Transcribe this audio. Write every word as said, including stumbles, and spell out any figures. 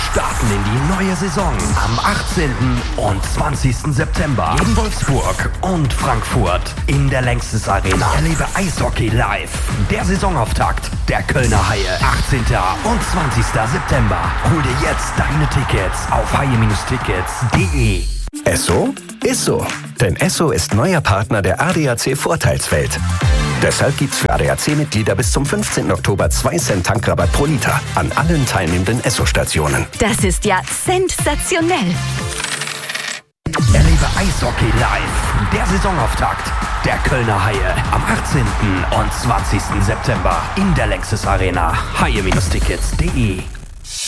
starten in die neue Saison am achtzehnten und zwanzigsten September in Wolfsburg und Frankfurt in der Längstes Arena. Erlebe Eishockey live. Der Saisonauftakt der Kölner Haie. achtzehnten und zwanzigsten September. Hol dir jetzt deine Tickets auf haie Tickets punkt de. Esso ist so. Denn Esso ist neuer Partner der A D A C Vorteilswelt. Deshalb gibt's für A D A C-Mitglieder bis zum fünfzehnten Oktober zwei Cent Tankrabatt pro Liter an allen teilnehmenden Esso-Stationen. Das ist ja sensationell. Erlebe Eishockey live. Der Saisonauftakt der Kölner Haie am achtzehnten und zwanzigsten September in der Längstes Arena. haie Tickets punkt de.